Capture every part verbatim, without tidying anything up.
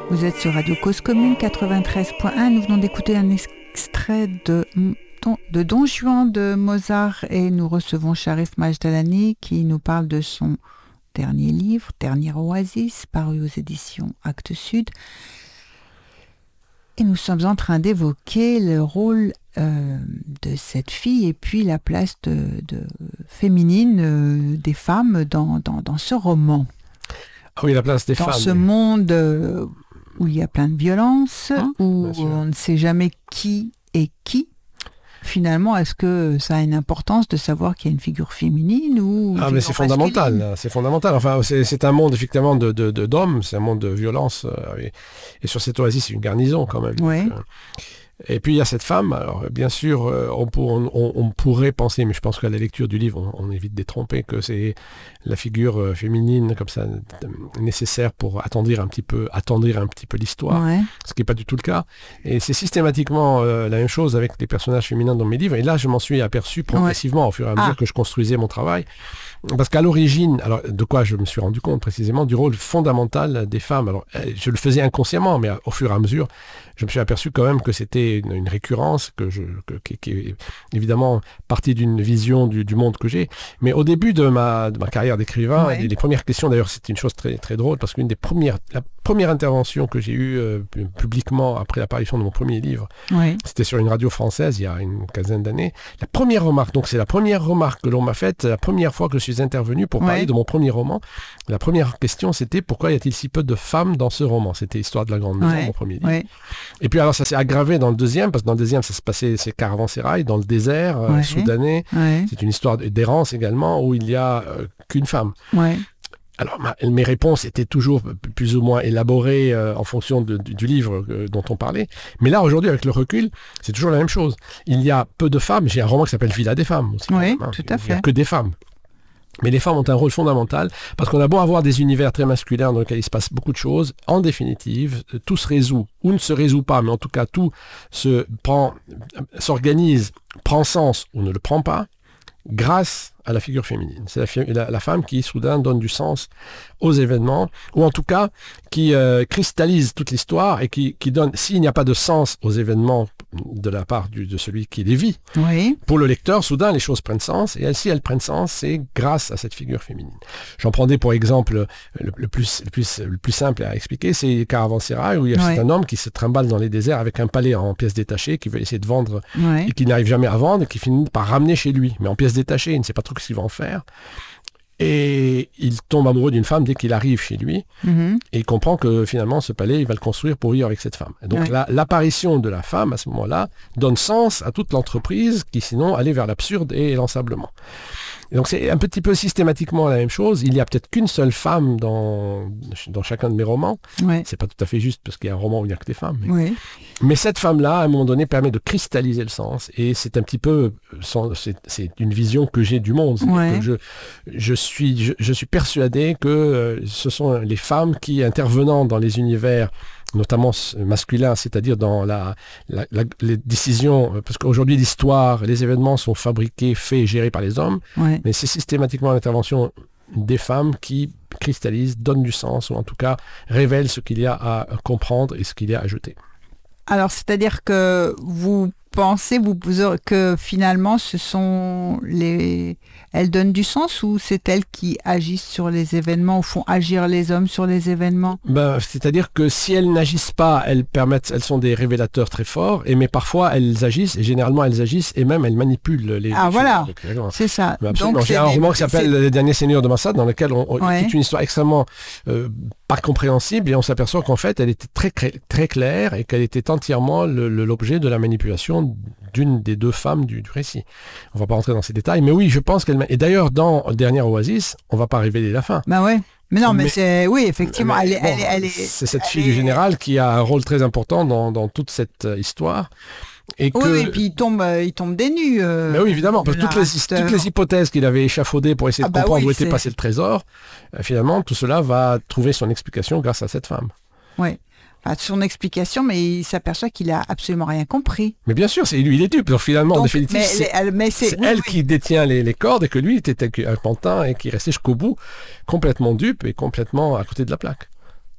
Vous êtes sur Radio Cause Commune quatre-vingt-treize point un. Nous venons d'écouter un extrait de, de Don Juan de Mozart et nous recevons Sharif Majdalani qui nous parle de son dernier livre, Dernière Oasis, paru aux éditions Actes Sud. Et nous sommes en train d'évoquer le rôle euh, de cette fille et puis la place de, de féminine euh, des femmes dans, dans, dans ce roman. Ah oui, la place des dans femmes. Dans ce monde euh, où il y a plein de violence, hein, où on ne sait jamais qui est qui. Finalement, est-ce que ça a une importance de savoir qu'il y a une figure féminine ou Ah, mais c'est fondamental, là, c'est fondamental. Enfin, c'est, c'est un monde, effectivement, de, de, de, d'hommes, c'est un monde de violence. Euh, et, et sur cette oasis, c'est une garnison, quand même. Ouais. Donc, euh, et puis, il y a cette femme. Alors, bien sûr, euh, on, pour, on, on pourrait penser, mais je pense qu'à la lecture du livre, on, on évite d'être trompé, que c'est la figure euh, féminine, comme ça, euh, nécessaire pour attendrir un petit peu, attendrir un petit peu l'histoire. Ouais. Ce qui n'est pas du tout le cas. Et c'est systématiquement euh, la même chose avec les personnages féminins dans mes livres. Et là, je m'en suis aperçu progressivement ouais. au fur et à mesure ah. que je construisais mon travail. Parce qu'à l'origine, alors de quoi je me suis rendu compte précisément, du rôle fondamental des femmes. Alors, je le faisais inconsciemment, mais au fur et à mesure, je me suis aperçu quand même que c'était une, une récurrence, que je, que, qui, qui est évidemment partie d'une vision du, du monde que j'ai. Mais au début de ma, de ma carrière d'écrivain, ouais. les, les premières questions, d'ailleurs, c'était une chose très, très drôle, parce qu'une des premières, la première intervention que j'ai eue euh, publiquement après l'apparition de mon premier livre, ouais. c'était sur une radio française il y a une quinzaine d'années. La première remarque, donc c'est la première remarque que l'on m'a faite, la première fois que je suis intervenu pour parler ouais. de mon premier roman. La première question, c'était pourquoi y a-t-il si peu de femmes dans ce roman ? C'était l'histoire de la Grande Maison, ouais. mon premier livre. Ouais. Et puis alors ça s'est aggravé dans le deuxième, parce que dans le deuxième, ça se passait, c'est Caravansérail, dans le désert ouais. euh, soudanais. Ouais. C'est une histoire d'errance également, où il n'y a euh, qu'une femme. Ouais. Alors, ma, mes réponses étaient toujours plus ou moins élaborées euh, en fonction de, du, du livre euh, dont on parlait. Mais là, aujourd'hui, avec le recul, c'est toujours la même chose. Il y a peu de femmes. J'ai un roman qui s'appelle Villa des femmes aussi. Oui, hein. tout à fait. Il n'y a que des femmes. Mais les femmes ont un rôle fondamental, parce qu'on a beau avoir des univers très masculins dans lesquels il se passe beaucoup de choses, en définitive, tout se résout, ou ne se résout pas, mais en tout cas, tout se prend, s'organise, prend sens ou ne le prend pas, grâce à la figure féminine. C'est la, fi- la, la femme qui, soudain, donne du sens aux événements, ou en tout cas, qui euh, cristallise toute l'histoire et qui, qui donne, s'il n'y a pas de sens aux événements de la part du, de celui qui les vit, oui. pour le lecteur, soudain, les choses prennent sens, et si elles prennent sens, c'est grâce à cette figure féminine. J'en prendrai pour exemple, le, le, plus, le, plus, le plus simple à expliquer, c'est Caravansérail, où il y a oui. un homme qui se trimballe dans les déserts avec un palais en pièces détachées, qui veut essayer de vendre, oui. et qui n'arrive jamais à vendre, et qui finit par ramener chez lui, mais en pièces détachées, il ne sait pas trop ce qu'il va en faire. Et il tombe amoureux d'une femme dès qu'il arrive chez lui, mm-hmm. et il comprend que finalement ce palais, il va le construire pour vivre avec cette femme. Et donc ouais. la, l'apparition de la femme à ce moment-là donne sens à toute l'entreprise qui sinon allait vers l'absurde et l'ensablement. Et donc c'est un petit peu systématiquement la même chose. Il n'y a peut-être qu'une seule femme dans, dans chacun de mes romans. Ouais. C'est pas tout à fait juste parce qu'il y a un roman où il n'y a que des femmes. Mais, ouais. mais cette femme-là, à un moment donné, permet de cristalliser le sens. Et c'est un petit peu, c'est, c'est une vision que j'ai du monde. Ouais. Que je, je, suis, je, je suis persuadé que euh, ce sont les femmes qui, intervenant dans les univers notamment masculin, c'est-à-dire dans la, la, la, les décisions, parce qu'aujourd'hui l'histoire, les événements sont fabriqués, faits, gérés par les hommes, ouais. mais c'est systématiquement l'intervention des femmes qui cristallisent, donnent du sens, ou en tout cas révèlent ce qu'il y a à comprendre et ce qu'il y a à ajouter. Alors, c'est-à-dire que vous pensez vous, que finalement ce sont les... Elles donnent du sens ou c'est elles qui agissent sur les événements ou font agir les hommes sur les événements ? Ben, c'est-à-dire que si elles n'agissent pas, elles permettent, elles sont des révélateurs très forts, et mais parfois elles agissent, et généralement elles agissent, et même elles manipulent les... Ah les voilà, c'est ça. Donc, j'ai un roman qui s'appelle Les Derniers Seigneurs de Massad, dans lequel on, on ouais. toute une histoire extrêmement euh, pas compréhensible, et on s'aperçoit qu'en fait elle était très, très claire, et qu'elle était entièrement le, le, l'objet de la manipulation d'une des deux femmes du, du récit. On ne va pas rentrer dans ces détails, mais oui, je pense qu'elle... Et d'ailleurs, dans Dernière Oasis, on ne va pas révéler la fin. Ben ouais. Mais non, mais, mais c'est... Oui, effectivement, mais, elle, bon, elle, elle, elle est... C'est cette elle fille est... du général qui a un rôle très important dans, dans toute cette euh, histoire. Et oui, que... oui, et puis il tombe, euh, il tombe des nues. Euh, mais oui, évidemment, parce que toutes les, toutes les hypothèses qu'il avait échafaudées pour essayer de ah bah comprendre oui, où était passé le trésor, euh, finalement, tout cela va trouver son explication grâce à cette femme. Oui. Son explication, mais il s'aperçoit qu'il a absolument rien compris. Mais bien sûr, c'est lui, il est dupe. Donc finalement, Donc, en définitive, mais, c'est, elle, mais c'est, c'est oui, elle oui. qui détient les, les cordes, et que lui était un pantin et qui restait jusqu'au bout complètement dupe et complètement à côté de la plaque.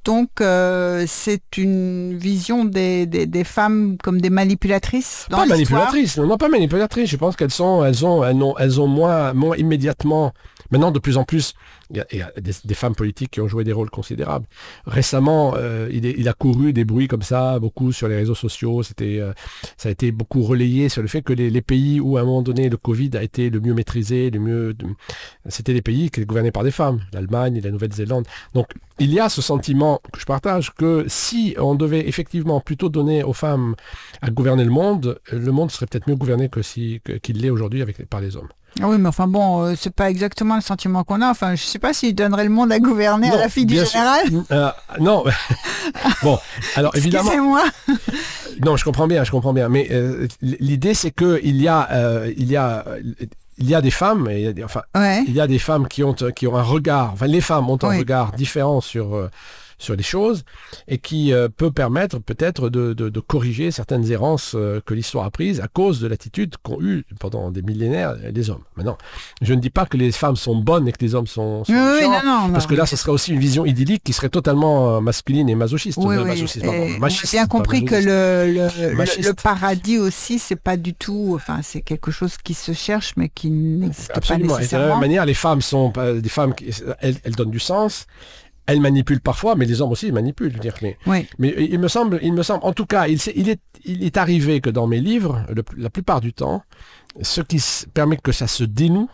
donc euh, c'est une vision des, des, des femmes comme des manipulatrices dans Pas l'histoire. manipulatrices, non, pas manipulatrices. Je pense qu'elles sont, elles ont, elles ont, elles ont moins, moins immédiatement. Maintenant, de plus en plus, il y a, il y a des, des femmes politiques qui ont joué des rôles considérables. Récemment, euh, il, est, il a couru des bruits comme ça, beaucoup sur les réseaux sociaux. C'était, euh, ça a été beaucoup relayé sur le fait que les, les pays où, à un moment donné, le Covid a été le mieux maîtrisé, le mieux, de, c'était les pays qui étaient gouvernés par des femmes, l'Allemagne, la Nouvelle-Zélande. Donc, il y a ce sentiment que je partage que si on devait effectivement plutôt donner aux femmes à gouverner le monde, le monde serait peut-être mieux gouverné que si, que, qu'il l'est aujourd'hui avec, par les hommes. Ah oui, mais enfin bon, euh, c'est pas exactement le sentiment qu'on a. Enfin, je sais pas s'il donnerait le monde à gouverner non, à la fille du général. Euh, non, bon, alors évidemment. Excusez-moi. Non, je comprends bien, je comprends bien. Mais euh, l'idée, c'est que il y a, euh, il y a, il y a des femmes, et il y a des, enfin, ouais. il y a des femmes qui ont, qui ont un regard. Enfin, les femmes ont un oui. regard différent sur. Euh, sur les choses et qui euh, peut permettre peut-être de, de, de corriger certaines errances euh, que l'histoire a prises à cause de l'attitude qu'ont eu pendant des millénaires les hommes. Maintenant, je ne dis pas que les femmes sont bonnes et que les hommes sont, sont oui, méchants, oui, non, non, parce non, que là, mais... ce serait aussi une vision idyllique qui serait totalement masculine et masochiste. Oui, euh, oui, masochiste et pardon, machiste, on a bien compris que le, le, le, le paradis aussi, c'est pas du tout, enfin, c'est quelque chose qui se cherche mais qui n'existe Absolument. pas nécessairement. Et de la même manière, les femmes sont des femmes qui, elles, elles donnent du sens. Elle manipule parfois, mais les hommes aussi ils manipulent. Je veux dire. Mais, oui. mais il me semble, il me semble, en tout cas, il, il, est, il est arrivé que dans mes livres, le, la plupart du temps, ce qui permet que ça se dénoue,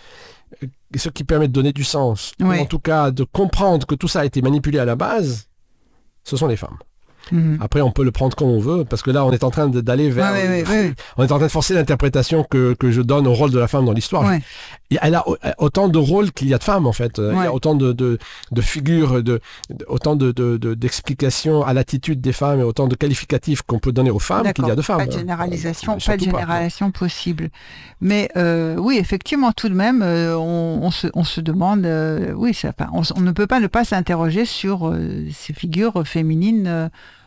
ce qui permet de donner du sens, oui. ou en tout cas de comprendre que tout ça a été manipulé à la base, ce sont les femmes. Mmh. Après, on peut le prendre comme on veut, parce que là, on est en train de, d'aller vers... Ouais, ouais, ouais, ouais. On est en train de forcer l'interprétation que, que je donne au rôle de la femme dans l'histoire. Ouais. Elle a autant de rôles qu'il y a de femmes, en fait. Ouais. Il y a autant de, de, de figures, de, de, autant de, de, de, d'explications à l'attitude des femmes et autant de qualificatifs qu'on peut donner aux femmes D'accord. qu'il y a de femmes. Pas de généralisation, pas de généralisation pas. possible. Mais euh, oui, effectivement, tout de même, euh, on, on, se, on se demande... Euh, oui, ça, on, on ne peut pas ne pas s'interroger sur euh, ces figures féminines... Euh,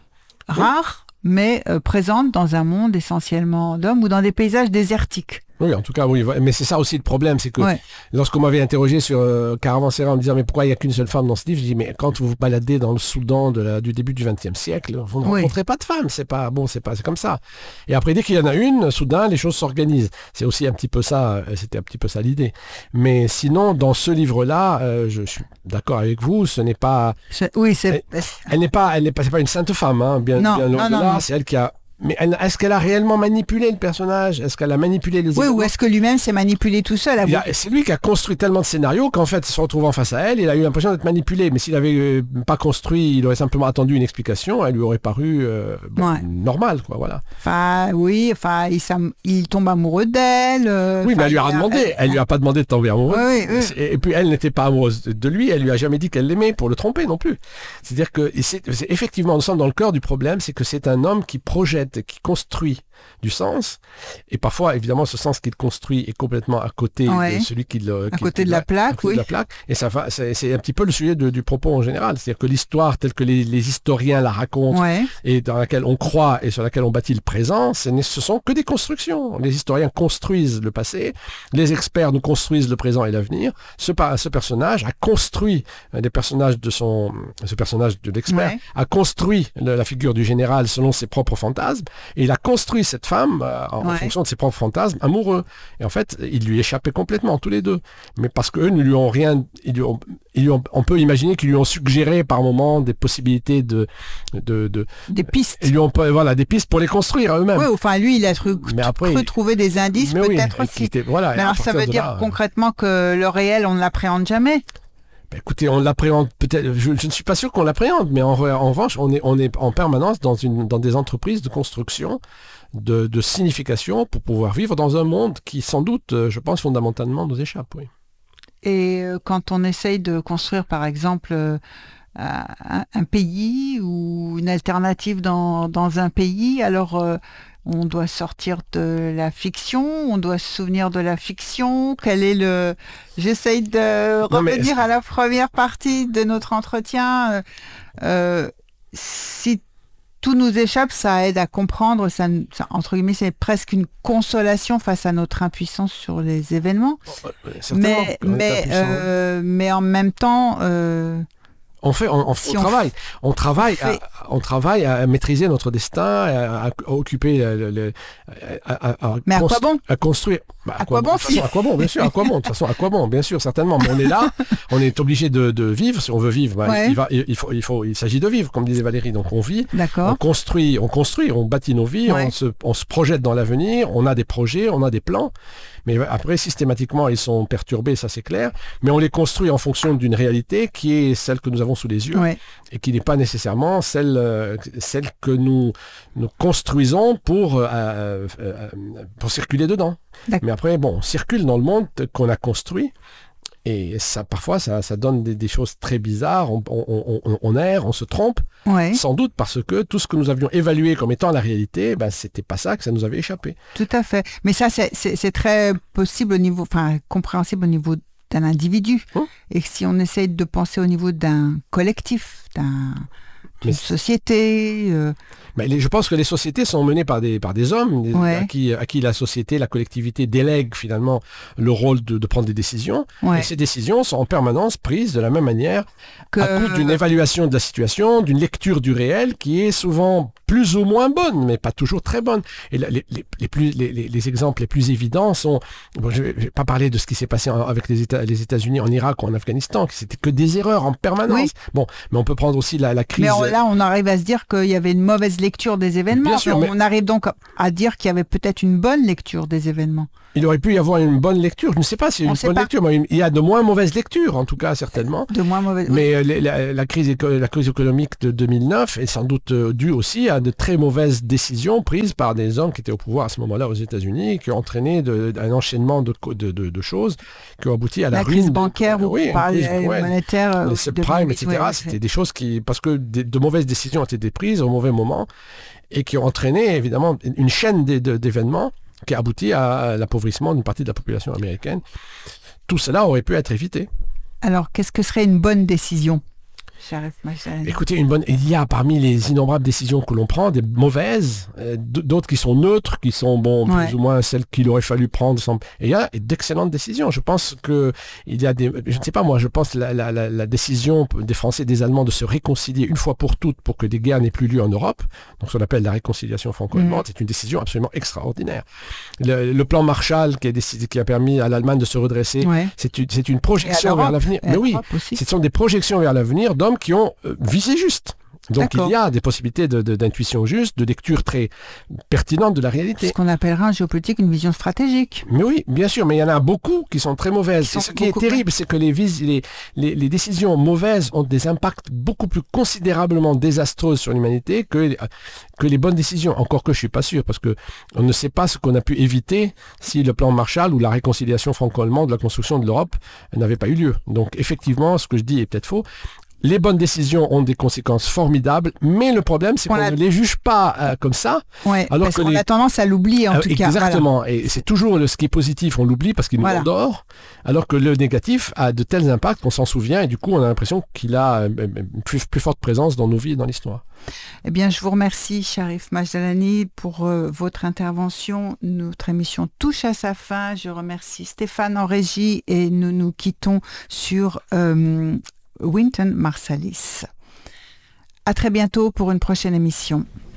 rares, oui. mais euh, présentes dans un monde essentiellement d'hommes ou dans des paysages désertiques. Oui, en tout cas, oui. Mais c'est ça aussi le problème, c'est que ouais. lorsqu'on m'avait interrogé sur euh, Caravansérail en me disant mais pourquoi il n'y a qu'une seule femme dans ce livre, je dis mais quand vous vous baladez dans le Soudan de la, du début du vingtième siècle, vous ne oui. rencontrez pas de femmes, c'est pas bon, c'est pas, c'est comme ça. Et après dès qu'il y en a une, soudain les choses s'organisent. C'est aussi un petit peu ça, euh, c'était un petit peu ça l'idée. Mais sinon, dans ce livre-là, euh, je, je suis d'accord avec vous, ce n'est pas. Je, oui, c'est. Elle, elle n'est pas, elle n'est pas, c'est pas une sainte femme, hein, bien, non, bien non, non, là, non. c'est elle qui a. Mais elle, est-ce qu'elle a réellement manipulé le personnage ? Est-ce qu'elle a manipulé les Oui, événements ? Ou est-ce que lui-même s'est manipulé tout seul à a, C'est lui qui a construit tellement de scénarios qu'en fait, se retrouvant face à elle, il a eu l'impression d'être manipulé. Mais s'il n'avait euh, pas construit, il aurait simplement attendu une explication, elle lui aurait paru euh, bon, ouais. normale, quoi, voilà. Enfin, oui, enfin, il, il tombe amoureux d'elle. Euh, oui, mais elle lui a demandé. Elle, elle lui a pas demandé de tomber amoureux. Oui, oui. Et, et puis, elle n'était pas amoureuse de lui. Elle lui a jamais dit qu'elle l'aimait pour le tromper non plus. C'est-à-dire que, c'est, c'est, effectivement, nous sommes dans le cœur du problème, c'est que c'est un homme qui projette, qui construit du sens, et parfois évidemment ce sens qu'il construit est complètement à côté ouais. de celui qui le à côté de la plaque, oui. de la plaque, et ça va, c'est, c'est un petit peu le sujet de, du propos en général, c'est-à-dire que l'histoire telle que les, les historiens la racontent ouais. et dans laquelle on croit et sur laquelle on bâtit le présent, ce, ce sont que des constructions. Les historiens construisent le passé, les experts nous construisent le présent et l'avenir. Ce, ce personnage a construit des personnages de son, ce personnage de l'expert ouais. a construit le, la figure du général selon ses propres fantasmes, et il a construit cette femme euh, en ouais. fonction de ses propres fantasmes amoureux. Et en fait, il lui échappait complètement, tous les deux. Mais parce qu'eux ne lui ont rien... Ils lui ont, ils lui ont, on peut imaginer qu'ils lui ont suggéré par moments des possibilités de... de, de des pistes. Ils lui ont, voilà, des pistes pour les construire eux-mêmes. Oui, enfin, lui, il a tru- mais après, cru trouver des indices, peut-être oui, aussi. Était, voilà, mais alors, ça veut dire là, concrètement que le réel, on ne l'appréhende jamais ? Ben écoutez, on l'appréhende peut-être, je, je ne suis pas sûr qu'on l'appréhende, mais en, en revanche, on est, on est en permanence dans, une, dans des entreprises de construction, de, de signification, pour pouvoir vivre dans un monde qui, sans doute, je pense, fondamentalement nous échappe. Oui. Et euh, quand on essaye de construire, par exemple, euh, un, un pays ou une alternative dans, dans un pays, alors... Euh, on doit sortir de la fiction, on doit se souvenir de la fiction. Quel est le... J'essaye de non, revenir mais... à la première partie de notre entretien. Euh, si tout nous échappe, ça aide à comprendre. Ça, ça, entre guillemets, c'est presque une consolation face à notre impuissance sur les événements. Oh, mais, mais, euh, mais en même temps... Euh, On fait, on, on, si on on travaille, on travaille, on fait... à, on travaille à maîtriser notre destin, à, à, à occuper, le, le, à, à, à, mais à quoi bon à construire. Bah, à, à quoi, quoi bon, si... À quoi bon, bien sûr, à quoi bon, de toute façon, à quoi bon, bien sûr, certainement. Mais on est là, on est obligé de, de vivre. Si on veut vivre, bah, ouais. il, va, il, il faut, il faut, il s'agit de vivre, comme disait Valérie. Donc on vit, on construit, on construit, on bâtit nos vies, ouais. on, se, on se projette dans l'avenir, on a des projets, on a des plans. Mais après, systématiquement, ils sont perturbés, ça c'est clair. Mais on les construit en fonction d'une réalité qui est celle que nous avons sous les yeux ouais. et qui n'est pas nécessairement celle, euh, celle que nous, nous construisons pour, euh, euh, pour circuler dedans. Mais après, bon, on circule dans le monde qu'on a construit. Et ça, parfois, ça, ça donne des, des choses très bizarres. On, on, on, on erre, on se trompe, ouais. sans doute parce que tout ce que nous avions évalué comme étant la réalité, ben, c'était pas ça, que ça nous avait échappé. Tout à fait. Mais ça, c'est, c'est, c'est très possible au niveau, enfin, compréhensible au niveau d'un individu. Hum. Et si on essaye de penser au niveau d'un collectif, d'un, d'une Mais... société... Euh... Mais les, je pense que les sociétés sont menées par des, par des hommes des, ouais. à, qui, à qui la société, la collectivité délègue finalement le rôle de, de prendre des décisions. Ouais. Et ces décisions sont en permanence prises de la même manière que... à coup d'une évaluation de la situation, d'une lecture du réel qui est souvent plus ou moins bonne, mais pas toujours très bonne. Et la, les, les, les, plus, les, les exemples les plus évidents sont... Bon, je ne vais pas parler de ce qui s'est passé en, avec les, États, les États-Unis en Irak ou en Afghanistan, qui c'était que des erreurs en permanence. Oui. Bon, mais on peut prendre aussi la, la crise... Mais on, là, on arrive à se dire qu'il y avait une mauvaise lecture des événements. Bien sûr, mais... On arrive donc à dire qu'il y avait peut-être une bonne lecture des événements. Il aurait pu y avoir une bonne lecture. Je ne sais pas si c'est une bonne pas. lecture, mais il y a de moins mauvaises lectures, en tout cas, certainement. De moins mauvaises. Mais oui. la, la, crise, la crise économique de deux mille neuf est sans doute due aussi à de très mauvaises décisions prises par des hommes qui étaient au pouvoir à ce moment-là aux États-Unis, qui ont entraîné de, un enchaînement de, de, de, de choses qui ont abouti à la, la ruine. Crise bancaire, de, ou oui, par crise, les ouais, monétaires. Les subprimes, et cetera. Ouais, c'était ouais. des choses qui, parce que de, de mauvaises décisions ont été prises au mauvais moment et qui ont entraîné évidemment une chaîne d'événements qui a abouti à l'appauvrissement d'une partie de la population américaine. Tout cela aurait pu être évité. Alors, qu'est-ce que serait une bonne décision ? Écoutez, une bonne... il y a parmi les innombrables décisions que l'on prend, des mauvaises, euh, d'autres qui sont neutres, qui sont bon, ouais. plus ou moins celles qu'il aurait fallu prendre. Sans... Et il y a d'excellentes décisions. Je pense que il y a des, je ne sais pas moi, je pense la, la, la, la décision des Français et des Allemands de se réconcilier une fois pour toutes pour que des guerres n'aient plus lieu en Europe, donc ce qu'on appelle la réconciliation franco-allemande, mmh. c'est une décision absolument extraordinaire. Le, le plan Marshall qui a, décidé, qui a permis à l'Allemagne de se redresser, ouais. c'est, une, c'est une projection vers l'avenir. Mais oui, ce sont des projections vers l'avenir d'hommes qui ont euh, visé juste. Donc D'accord. il y a des possibilités de, de, d'intuition juste, de lecture très pertinente de la réalité. Ce qu'on appellera en géopolitique une vision stratégique. Mais oui, bien sûr, mais il y en a beaucoup qui sont très mauvaises. Sont Et ce qui est terrible, c'est que les, vis- les, les, les décisions mauvaises ont des impacts beaucoup plus considérablement désastreux sur l'humanité que les, que les bonnes décisions. Encore que je ne suis pas sûr, parce qu'on ne sait pas ce qu'on a pu éviter si le plan Marshall ou la réconciliation franco-allemande de la construction de l'Europe n'avait pas eu lieu. Donc effectivement, ce que je dis est peut-être faux. Les bonnes décisions ont des conséquences formidables, mais le problème, c'est qu'on a... ne les juge pas euh, comme ça. Ouais, alors parce que qu'on les... a tendance à l'oublier, en euh, tout exactement. cas. Exactement. Voilà. Et c'est toujours le, ce qui est positif, on l'oublie parce qu'il nous voilà. endort, alors que le négatif a de tels impacts qu'on s'en souvient, et du coup, on a l'impression qu'il a une plus, plus forte présence dans nos vies et dans l'histoire. Eh bien, je vous remercie, Sharif Majdalani, pour euh, votre intervention. Notre émission touche à sa fin. Je remercie Stéphane en régie, et nous nous quittons sur... Euh, Wynton Marsalis. À très bientôt pour une prochaine émission.